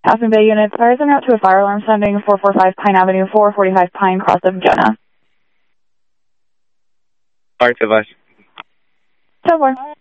Aspen Bay units, fires en route to a fire alarm sounding 445 Pine Avenue, 445 Pine, cross of Jonah. Fire to advice. 10-4.